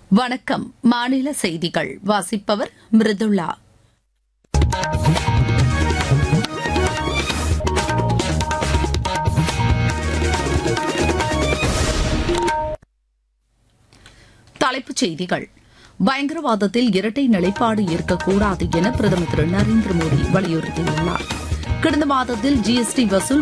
வணக்கம். மாநில செய்திகள் வாசிப்பவர் மிருதுளா. தலைப்புச் செய்திகள். பயங்கரவாதத்தில் இரட்டை நிலைப்பாடு இருக்கக்கூடாது என பிரதமர் திரு நரேந்திர மோடி வலியுறுத்தியுள்ளார். கடந்த மாதத்தில் ஜிஎஸ்டி வசூல்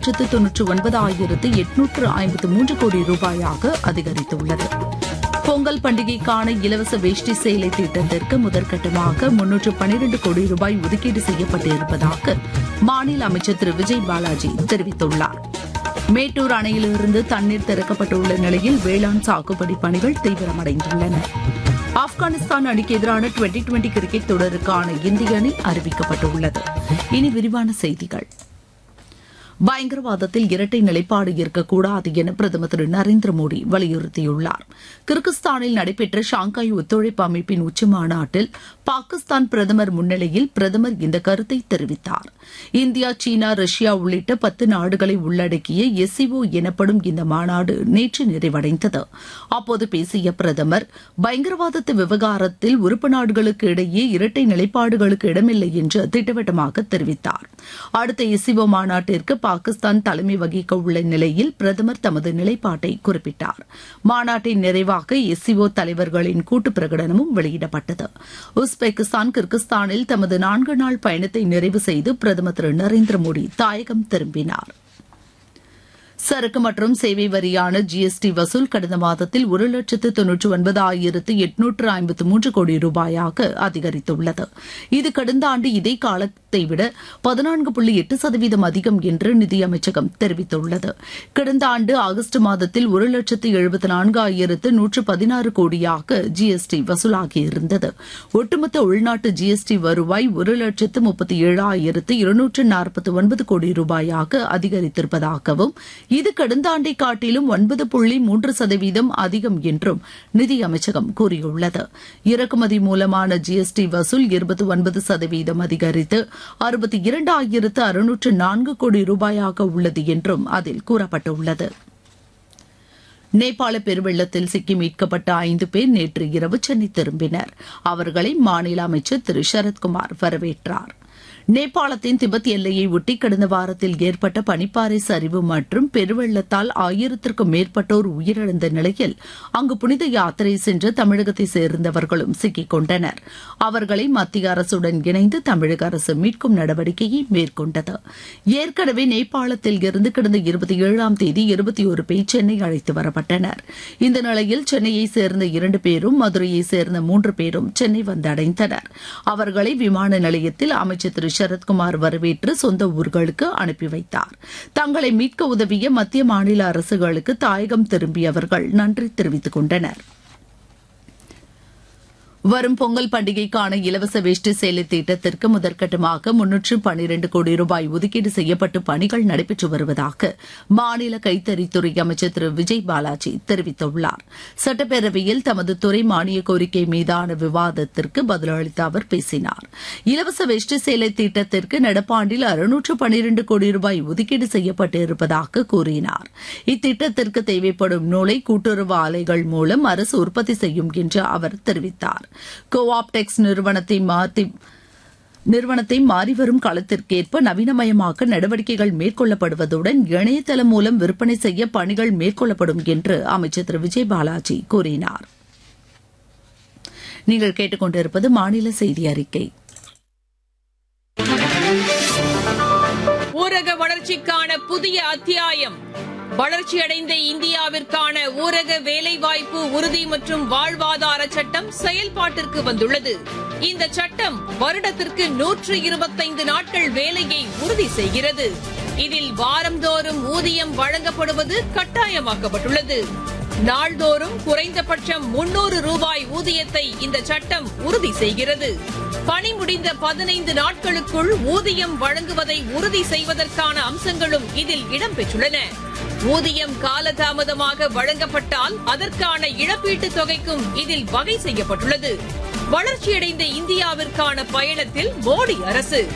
1,99,853 கோடி ரூபாயாக அதிகரித்துள்ளது. பொங்கல் பண்டிகைக்கான இலவச வேஷ்டி சேலை திட்டத்திற்கு முதற்கட்டமாக 312 கோடி ரூபாய் ஒதுக்கீடு செய்யப்பட்டிருப்பதாக மாநில அமைச்சர் திரு விஜய் பாலாஜி தெரிவித்துள்ளார். மேட்டூர் அணையிலிருந்து தண்ணீர் திறக்கப்பட்டுள்ள நிலையில் வேளாண் சாகுபடி பணிகள் தீவிரமடைந்துள்ளன. ஆப்கானிஸ்தான் அணிக்கு எதிரான டுவெண்டி கிரிக்கெட் தொடருக்கான இந்திய அணி அறிவிக்கப்பட்டுள்ளது. இனி விரிவான செய்திகள். பயங்கரவாதத்தில் இரட்டை நிலைப்பாடு இருக்கக்கூடாது என பிரதமர் திரு நரேந்திர மோடி வலியுறுத்தியுள்ளார். கிர்கிஸ்தானில் நடைபெற்ற ஷாங்காய் ஒத்துழைப்பு அமைப்பின் உச்சிமாநாட்டில் பாகிஸ்தான் பிரதமர் முன்னிலையில் பிரதமர் இந்த கருத்தை தெரிவித்தார். இந்தியா, சீனா, ரஷ்யா உள்ளிட்ட 10 நாடுகளை உள்ளடக்கிய எஸ்சிஓ எனப்படும் இந்த மாநாடு நேற்று நிறைவடைந்தது. அப்போது பேசிய பிரதமர், பயங்கரவாதத்து விவகாரத்தில் உறுப்பு நாடுகளுக்கு இடையே இரட்டை நிலைப்பாடுகளுக்கு இடமில்லை என்று திட்டவட்டமாக தெரிவித்தார். அடுத்த எஸ்சிஓ மாநாட்டிற்கு பாகிஸ்தான் தலைமை வகிக்க உள்ள நிலையில் பிரதமர் தமது நிலைப்பாட்டை குறிப்பிட்டார். மாநாட்டின் நிறைவாக எஸ்சிஓ தலைவர்களின் கூட்டு பிரகடனமும் வெளியிடப்பட்டது. உஸ்பெகிஸ்தான், கிர்கிஸ்தானில் தமது 4 நாள் பயணத்தை நிறைவு செய்து பிரதமர் திரு நரேந்திர மோடி தாயகம் திரும்பினார். சரக்கு மற்றும் சேவை வரியான ஜிஎஸ்டி வசூல் கடந்த மாதத்தில் 1,99,853 கோடி ரூபாயாக அதிகரித்துள்ளது. இது கடந்த ஆண்டு இதே காலத்தை விட 14.8% அதிகம் என்று நிதியமைச்சகம் தெரிவித்துள்ளது. கடந்த ஆண்டு ஆகஸ்ட் மாதத்தில் 1,74,116 கோடியாக ஜிஎஸ்டி வசூலாகியிருந்தது. ஒட்டுமொத்த உள்நாட்டு ஜிஎஸ்டி வருவாய் 1,37,249 கோடி ரூபாயாக அதிகரித்திருப்பதாகவும் இது கடந்த ஆண்டை காட்டிலும் 9.3% அதிகம் என்றும் நிதியமைச்சகம் கூறியுள்ளது. இறக்குமதி மூலமான ஜிஎஸ்டி வசூல் 29% அதிகரித்து 62,604 கோடி ரூபாயாக உள்ளது என்றும் அதில் கூறப்பட்டுள்ளது. நேபாள பெருவெள்ளத்தில் சிக்கி மீட்கப்பட்ட 5 பேர் நேற்று இரவு சென்னை திரும்பினர். அவர்களை மாநில அமைச்சர் திரு சரத்குமார் வரவேற்றார். நேபாளத்தின் திபெத் எல்லையை ஒட்டி கடந்த வாரத்தில் ஏற்பட்ட பனிப்பாறை சரிவு மற்றும் பெருவெள்ளத்தால் 1000க்கும் மேற்பட்டோர் உயிரிழந்த நிலையில் அங்கு புனித யாத்திரை சென்ற தமிழகத்தை சேர்ந்தவர்களும் சிக்கிக் கொண்டனர். அவர்களை மத்திய அரசுடன் இணைந்து தமிழக அரசு மீட்கும் நடவடிக்கையை மேற்கொண்டது. ஏற்கனவே நேபாளத்தில் இருந்து கடந்த 27ஆம் தேதி 21 பேர் சென்னை அழைத்து வரப்பட்டனர். இந்த நிலையில் சென்னையை சேர்ந்த 2 பேரும் மதுரையை சேர்ந்த 3 பேரும் சென்னை வந்தடைந்தனர். அவர்களை விமான நிலையத்தில் அமைச்சர் திரு சரத்குமார் வரவேற்று சொந்த ஊர்களுக்கு அனுப்பி வைத்தார். தங்களை மீட்க உதவிய மத்திய மாநில அரசுகளுக்கு தாயகம் திரும்பியவர்கள் நன்றி தெரிவித்துக் கொண்டனர். வரும் பொங்கல் பண்டிகைக்கான இலவச வேஷ்டி சேலை திட்டத்திற்கு முதற்கட்டமாக 312 கோடி ரூபாய் ஒதுக்கீடு செய்யப்பட்டு பணிகள் நடைபெற்று வருவதாக மாநில கைத்தறித்துறை அமைச்சர் திரு விஜய் பாலாஜி தெரிவித்துள்ளார். சட்டப்பேரவையில் தமது துறை மானிய கோரிக்கை மீதான விவாதத்திற்கு பதிலளித்த அவர் பேசினார். இலவச வேஷ்டி சேலை திட்டத்திற்கு நடப்பாண்டில் 612 கோடி ரூபாய் ஒதுக்கீடு செய்யப்பட்டிருப்பதாக கூறினார். இத்திட்டத்திற்கு தேவைப்படும் நூலை கூட்டுறவு ஆலைகள் மூலம் அரசு உற்பத்தி செய்யும் என்று அவர் தெரிவித்தார். கோஆப்டெக்ஸ் நிறுவனத்தை மாறிவரும் காலத்திற்கேற்ப நவீனமயமாக்க நடவடிக்கைகள் மேற்கொள்ளப்படுவதுடன் இணையதளம் மூலம் விற்பனை செய்ய பணிகள் மேற்கொள்ளப்படும் என்று அமைச்சர் திரு விஜய் பாலாஜி கூறினார். நீங்கள் கேட்டுக்கொண்டிருப்பது மாநில செய்தி அறிக்கை. ஊரக வளர்ச்சிக்கான புதிய அத்தியாயம். வளர்ச்சியடைந்த இந்தியாவிற்கான ஊரக வேலைவாய்ப்பு உறுதி மற்றும் வாழ்வாதார சட்டம் செயல்பாட்டிற்கு வந்துள்ளது. இந்த சட்டம் வருடத்திற்கு 125 நாட்கள் வேலையை உறுதி செய்கிறது. இதில் வாரந்தோறும் ஊதியம் வழங்கப்படுவது கட்டாயமாக்கப்பட்டுள்ளது. நாள்தோறும் குறைந்தபட்சம் 300 ரூபாய் ஊதியத்தை இந்த சட்டம் உறுதி செய்கிறது. பணி முடிந்த 15 நாட்களுக்குள் ஊதியம் வழங்குவதை உறுதி செய்வதற்கான அம்சங்களும் இதில் இடம்பெற்றுள்ளன. ஊதியம் காலதாமதமாக வழங்கப்பட்டால் அதற்கான இழப்பீட்டுத் தொகைக்கும் இதில் வகை செய்யப்பட்டுள்ளது. வளர்ச்சியடைந்த இந்தியாவிற்கான பயணத்தில் மோடி அரசு